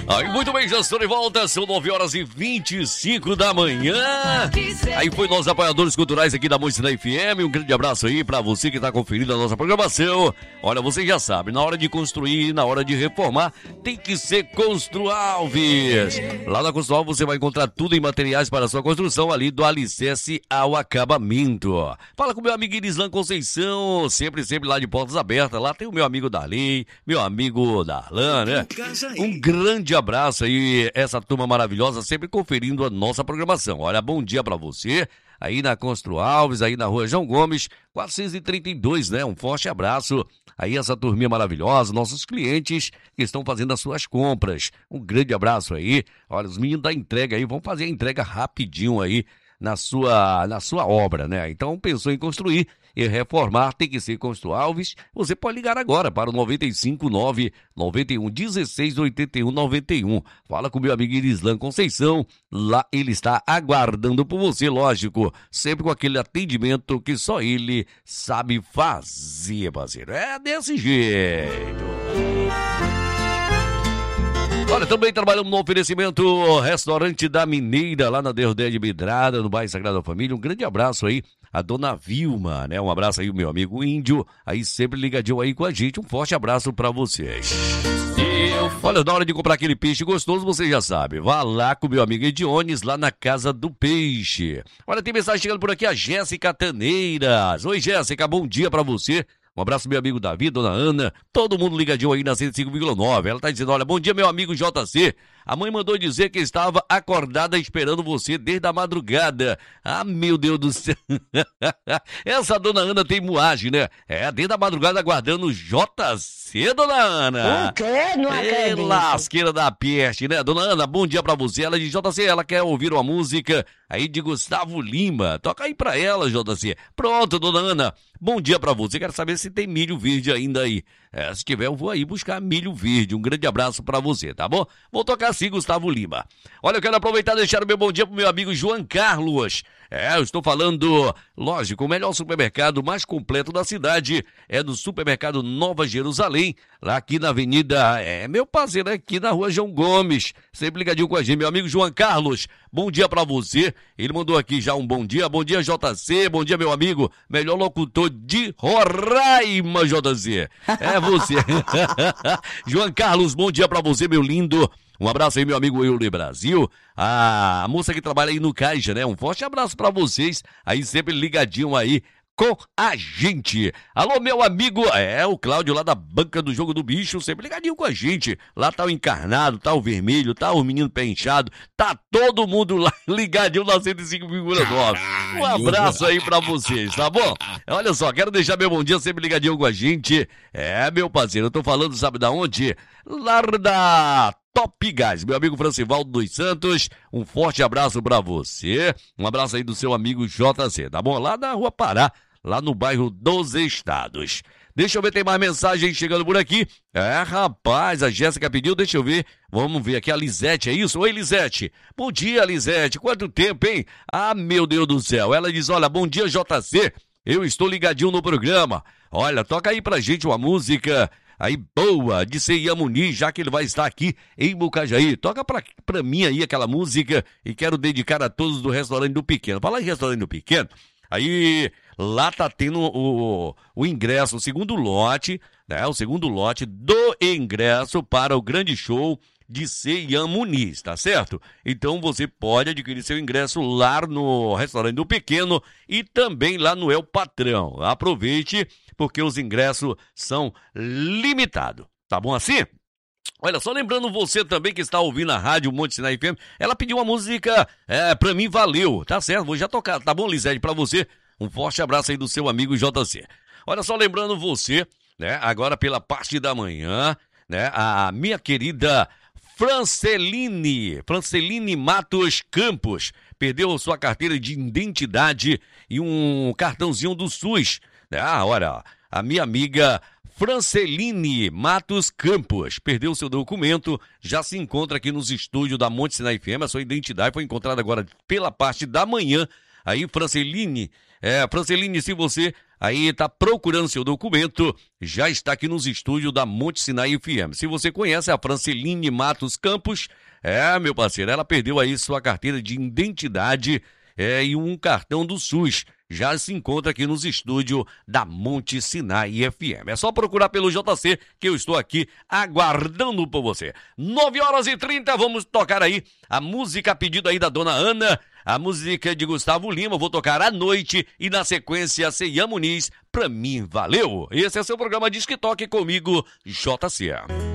Aí, muito bem, já estou de volta, são 9h25 da manhã. Aí foi nossos apoiadores culturais aqui da Música da FM. Um grande abraço aí pra você que tá conferindo a nossa programação. Olha, você já sabe, na hora de construir, na hora de reformar, tem que ser Construalves. Lá na Construalves você vai encontrar tudo em materiais para a sua construção, ali do alicerce ao acabamento. Fala com o meu amigo Irislan Conceição, sempre lá de portas abertas. Lá tem o meu amigo Darley, meu amigo Darlan, né? Um grande abraço aí, essa turma maravilhosa, sempre conferindo a nossa programação. Olha, bom dia pra você, aí na Construalves, aí na rua João Gomes, 432, né? Um forte abraço aí, essa turminha maravilhosa, nossos clientes que estão fazendo as suas compras. Um grande abraço aí. Olha, os meninos da entrega aí vão fazer a entrega rapidinho aí na sua obra, né? Então, pensou em construir e reformar, tem que ser Construalves. Você pode ligar agora para o 959-91-16-81-91. Fala com o meu amigo Irislan Conceição. Lá ele está aguardando por você, lógico. Sempre com aquele atendimento que só ele sabe fazer, parceiro. É desse jeito. Olha, também trabalhamos no oferecimento Restaurante da Mineira, lá na Derrodé de Midrada, no bairro Sagrada Família. Um grande abraço aí a dona Vilma, né? Um abraço aí o meu amigo Índio, aí sempre ligadinho aí com a gente. Um forte abraço pra vocês. Olha, na hora de comprar aquele peixe gostoso, você já sabe, vá lá com o meu amigo Ediones, lá na Casa do Peixe. Olha, tem mensagem chegando por aqui, a Jéssica Taneiras. Oi, Jéssica, bom dia pra você. Um abraço, meu amigo Davi, dona Ana, todo mundo ligadinho aí na 105,9. Ela tá dizendo, olha, bom dia, meu amigo JC. A mãe mandou dizer que estava acordada esperando você desde a madrugada. Ah, meu Deus do céu. Essa dona Ana tem moagem, né? É, desde a madrugada aguardando o JC, dona Ana. O quê? Não acredito. Lasqueira da peste, né? Dona Ana, bom dia pra você. Ela diz, JC, ela quer ouvir uma música aí de Gustavo Lima. Toca aí pra ela, JC. Pronto, dona Ana. Bom dia pra você. Quero saber se tem milho verde ainda aí. Se tiver, eu vou aí buscar milho verde. Um grande abraço pra você, tá bom? Vou tocar assim, Gustavo Lima. Olha, eu quero aproveitar e deixar o meu bom dia pro meu amigo João Carlos. Eu estou falando, lógico, o melhor supermercado mais completo da cidade é do Supermercado Nova Jerusalém, lá aqui na Avenida, meu parceiro, aqui na Rua João Gomes. Sempre ligadinho com a gente, meu amigo João Carlos. Bom dia pra você. Ele mandou aqui já um bom dia. Bom dia, JC. Bom dia, meu amigo. Melhor locutor de Roraima, JC. É você. João Carlos, bom dia pra você, meu lindo. Um abraço aí, meu amigo Euler Brasil. A moça que trabalha aí no Caixa, né? Um forte abraço pra vocês. Aí sempre ligadinho aí com a gente. Alô, meu amigo, o Cláudio lá da Banca do Jogo do Bicho, sempre ligadinho com a gente. Lá tá o Encarnado, tá o Vermelho, tá o Menino Pé Inchado, tá todo mundo lá ligadinho na 105,9. Um abraço aí pra vocês, tá bom? Olha só, quero deixar meu bom dia sempre ligadinho com a gente. Meu parceiro, eu tô falando, sabe da onde? Lá da Top Gás, meu amigo Francivaldo dos Santos, um forte abraço pra você, um abraço aí do seu amigo JC, tá bom? Lá na Rua Pará, lá no bairro dos Estados. Deixa eu ver, tem mais mensagem chegando por aqui. Rapaz, a Jéssica pediu, deixa eu ver. Vamos ver aqui, a Lisete, é isso? Oi, Lisete. Bom dia, Lisete. Quanto tempo, hein? Ah, meu Deus do céu. Ela diz, olha, bom dia, JC. Eu estou ligadinho no programa. Olha, toca aí pra gente uma música aí boa, de Ceian Muniz, já que ele vai estar aqui em Mucajaí. Toca pra mim aí aquela música e quero dedicar a todos do Restaurante do Pequeno. Fala em Restaurante do Pequeno, aí lá tá tendo o ingresso, o segundo lote, né? O segundo lote do ingresso para o grande show de Ceian Muniz, tá certo? Então você pode adquirir seu ingresso lá no Restaurante do Pequeno e também lá no El Patrão. Aproveite, porque os ingressos são limitados. Tá bom assim? Olha, só lembrando você também que está ouvindo a rádio Monte Sinai FM, ela pediu uma música, pra mim valeu, tá certo? Vou já tocar, tá bom, Lisete, pra você? Um forte abraço aí do seu amigo JC. Olha, só lembrando você, né, agora pela parte da manhã, né, a minha querida Franceline Matos Campos perdeu sua carteira de identidade e um cartãozinho do SUS. Olha, a minha amiga Franceline Matos Campos perdeu seu documento, já se encontra aqui nos estúdios da Monte Sinai FM. A sua identidade foi encontrada agora pela parte da manhã. Aí, Franceline, se você aí tá procurando seu documento, já está aqui nos estúdios da Monte Sinai FM. Se você conhece a Franceline Matos Campos, meu parceiro, ela perdeu aí sua carteira de identidade e um cartão do SUS. Já se encontra aqui nos estúdios da Monte Sinai FM. É só procurar pelo JC que eu estou aqui aguardando por você. 9h30, vamos tocar aí a música a pedido aí da dona Ana, a música de Gustavo Lima. Vou tocar à noite e na sequência Ceia Muniz, Pra Mim Valeu. Esse é seu programa Diz que Toque comigo, JC.